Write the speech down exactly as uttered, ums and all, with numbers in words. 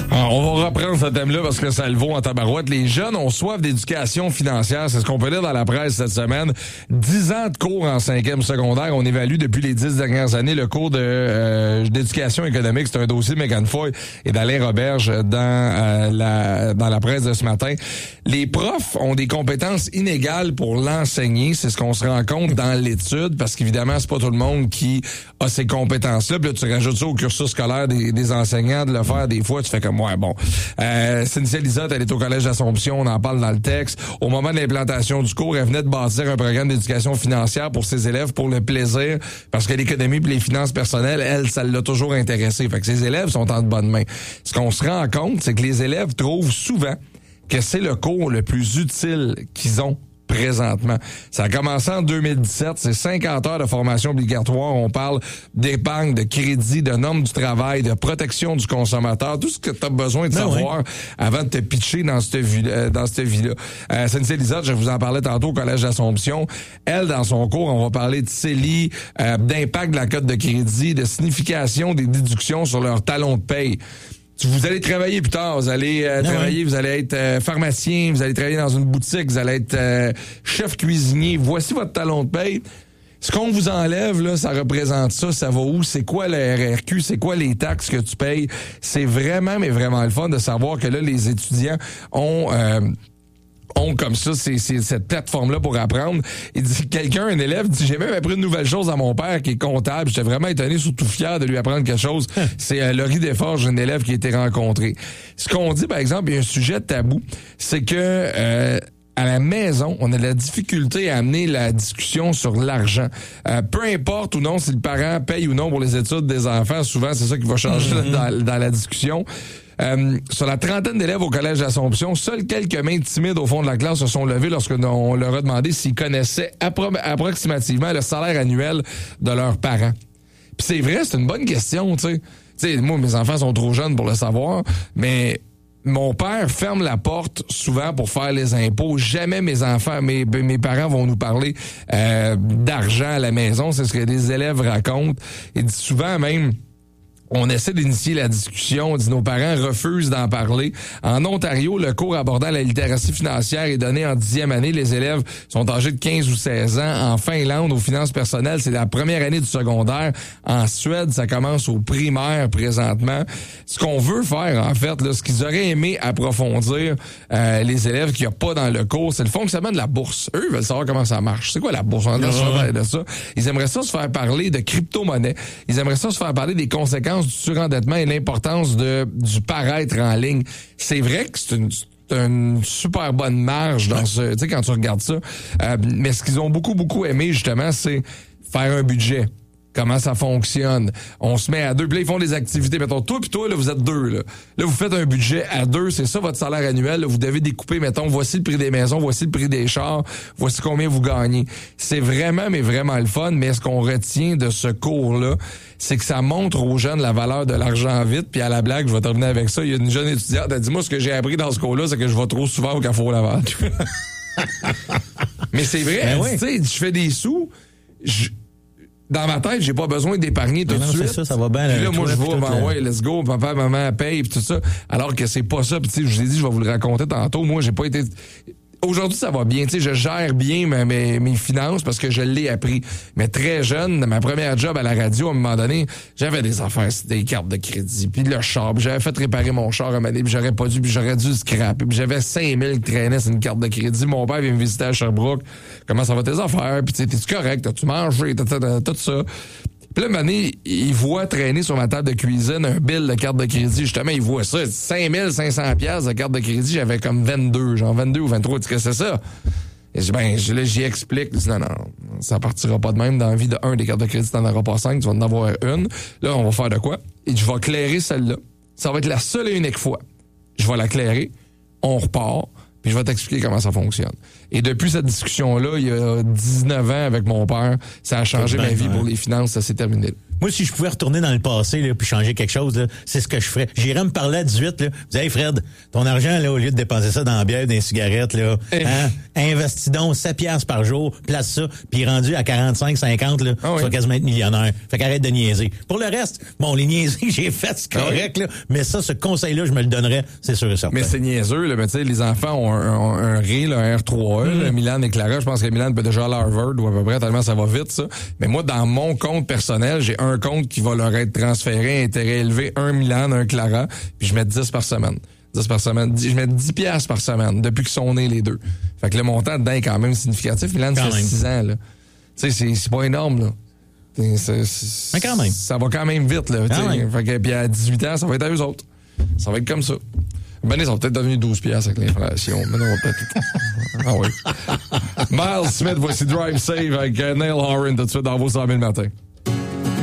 Alors, on va reprendre ce thème-là parce que ça le vaut en tabarouette. Les jeunes ont soif d'éducation financière. C'est ce qu'on peut lire dans la presse cette semaine. Dix ans de cours en cinquième secondaire. On évalue depuis les dix dernières années le cours de euh, d'éducation économique. C'est un dossier de Mégane Foy et d'Alain Roberge dans euh, la dans la presse de ce matin. Les profs ont des compétences inégales pour l'enseigner. C'est ce qu'on se rend compte dans l'étude parce qu'évidemment, c'est pas tout le monde qui a ces compétences-là. Puis là, tu rajoutes ça au cursus scolaire des, des enseignants de le faire des fois. Tu fais comme, ouais, bon. Euh, Cynthia Lisotte, elle est au Collège d'Assomption. On en parle dans le texte. Au moment de l'implantation du cours, elle venait de bâtir un programme d'éducation financière pour ses élèves pour le plaisir parce que l'économie et les finances personnelles, elle, ça l'a toujours intéressé. Fait que ses élèves sont en de bonnes mains. Ce qu'on se rend compte, c'est que les élèves trouvent souvent que c'est le cours le plus utile qu'ils ont présentement. Ça a commencé en deux mille dix-sept, c'est cinquante heures de formation obligatoire. On parle d'épargne, de crédit, de normes du travail, de protection du consommateur, tout ce que tu as besoin de ben savoir oui. avant de te pitcher dans cette vie, euh, dans cette vie-là. Euh, Cynthia Lisotte, je vous en parlais tantôt au Collège d'Assomption. Elle, dans son cours, on va parler de C E L I, euh, d'impact de la cote de crédit, de signification des déductions sur leur talon de paye. Vous allez travailler plus tard, vous allez euh, non, travailler, oui. vous allez être euh, pharmacien, vous allez travailler dans une boutique, vous allez être euh, chef cuisinier. Voici votre talon de paye. Ce qu'on vous enlève, là, ça représente ça, ça va où? C'est quoi le R R Q? C'est quoi les taxes que tu payes? C'est vraiment, mais vraiment le fun de savoir que là, les étudiants ont... Euh, ont comme ça, c'est, c'est cette plateforme-là pour apprendre. Il dit, quelqu'un, un élève, dit, j'ai même appris une nouvelle chose à mon père qui est comptable. J'étais vraiment étonné, surtout fier de lui apprendre quelque chose. C'est euh, Laurie Desforges, un élève qui a été rencontré. Ce qu'on dit, par exemple, il y a un sujet tabou, c'est que euh, à la maison, on a de la difficulté à amener la discussion sur l'argent. Euh, peu importe ou non si le parent paye ou non pour les études des enfants, souvent c'est ça qui va changer mm-hmm. dans, dans la discussion. Euh, sur la trentaine d'élèves au Collège d'Assomption, seuls quelques mains timides au fond de la classe se sont levées lorsque on leur a demandé s'ils connaissaient appro- approximativement le salaire annuel de leurs parents. Puis c'est vrai, c'est une bonne question, tu sais. Tu sais, moi, mes enfants sont trop jeunes pour le savoir, mais mon père ferme la porte souvent pour faire les impôts. Jamais mes enfants, mes, mes parents vont nous parler euh, d'argent à la maison. C'est ce que les élèves racontent. Et souvent même... On essaie d'initier la discussion, on dit nos parents refusent d'en parler. En Ontario, le cours abordant la littératie financière est donné en dixième année. Les élèves sont âgés de quinze ou seize ans. En Finlande, aux finances personnelles, c'est la première année du secondaire. En Suède, ça commence au primaire présentement. Ce qu'on veut faire, en fait, là, ce qu'ils auraient aimé approfondir, euh, les élèves qu'il n'y a pas dans le cours, c'est le fonctionnement de la bourse. Eux, ils veulent savoir comment ça marche. C'est quoi la bourse? On entend souvent de ça. Ils aimeraient ça se faire parler de crypto-monnaie. Ils aimeraient ça se faire parler des conséquences du surendettement et l'importance de du paraître en ligne. C'est vrai que c'est une, c'est une super bonne marge dans ce, tu sais, quand tu regardes ça. Euh, mais ce qu'ils ont beaucoup, beaucoup aimé, justement, c'est faire un budget. Comment ça fonctionne. On se met à deux, puis là, ils font des activités. Mettons, toi puis toi, là, vous êtes deux. Là, là vous faites un budget à deux, c'est ça votre salaire annuel. Là, vous devez découper, mettons, voici le prix des maisons, voici le prix des chars, voici combien vous gagnez. C'est vraiment, mais vraiment le fun. Mais ce qu'on retient de ce cours-là, c'est que ça montre aux jeunes la valeur de l'argent vite. Puis à la blague, je vais terminer avec ça. Il y a une jeune étudiante, elle dit, moi, ce que j'ai appris dans ce cours-là, c'est que je vais trop souvent au Carrefour Laval. Mais c'est vrai, ben oui. Tu sais, je fais des sous, je... Dans ma tête, j'ai pas besoin d'épargner tout de suite. C'est ça, ça va bien. Puis là, moi, je vois, ben ouais, let's go, papa, maman paye, puis tout ça. Alors que c'est pas ça. Puis tu sais, je vous ai dit, je vais vous le raconter tantôt. Moi, j'ai pas été... Aujourd'hui, ça va bien. Tu sais, je gère bien mes, mes, mes finances parce que je l'ai appris. Mais très jeune, ma première job à la radio, à un moment donné, j'avais des affaires, des cartes de crédit, puis le char, puis j'avais fait réparer mon char à un moment donné, puis j'aurais pas dû, puis j'aurais dû scraper, puis j'avais cinq mille qui traînaient sur une carte de crédit. Mon père vient me visiter à Sherbrooke. Comment ça va tes affaires? Puis tu sais, t'es-tu correct? T'as-tu mangé? T'as, t'as, t'as, tout ça. Puis là, un moment donné, il voit traîner sur ma table de cuisine un bill de carte de crédit. Justement, il voit ça. cinq mille cinq cents piastres de carte de crédit. J'avais comme vingt-deux, genre vingt-deux ou vingt-trois. Tu sais que c'est ça? Et je, ben, je, là, j'y explique. Je dis, non, non, ça partira pas de même. Dans la vie de un, des cartes de crédit, t'en auras pas cinq. Tu vas en avoir une. Là, on va faire de quoi? Et je vais clairer celle-là. Ça va être la seule et unique fois. Je vais la clairer. On repart. Puis je vais t'expliquer comment ça fonctionne. Et depuis cette discussion-là, il y a dix-neuf ans avec mon père, ça a changé ma vie pour les finances, ça s'est terminé. Moi, si je pouvais retourner dans le passé, là, puis changer quelque chose, là, c'est ce que je ferais. J'irais me parler à dix-huit, là. Je disais, hey Fred, ton argent, là, au lieu de dépenser ça dans la bière, dans les cigarettes, là, hein, investis donc sept piastres par jour, place ça, puis rendu à quarante-cinq, cinquante, là, ah oui. Tu vas quasiment être millionnaire. Fait qu'arrête de niaiser. Pour le reste, bon, les niaiseries que j'ai faites, c'est correct, ah oui. là, mais ça, ce conseil-là, je me le donnerais, c'est sûr et certain. Mais c'est niaiseux, là, mais tu sais, les enfants ont un, un, un R I, là, un R trois E, mm. là, Milan et Clara, je pense que Milan peut déjà aller à Harvard ou à peu près, tellement ça va vite, ça. Mais moi, dans mon compte personnel, j'ai un compte qui va leur être transféré, intérêt élevé, un Milan, un Clara, puis je mets dix par semaine. dix par semaine. Je mets dix piastres par semaine, depuis qu'ils sont nés les deux. Fait que le montant dedans est quand même significatif. Milan, ça fait six ans, là. Tu sais, c'est, c'est pas énorme, là. C'est, c'est, Mais quand même. Ça va quand même vite, là. Fait que, puis à dix-huit ans, ça va être à eux autres. Ça va être comme ça. Ben, ils sont peut-être devenus douze piastres avec l'inflation. Mais non, on va peut-être... Ah oui. Miles Smith, voici Drive Save avec Neil Horan tout de suite dans vos cent mille matins.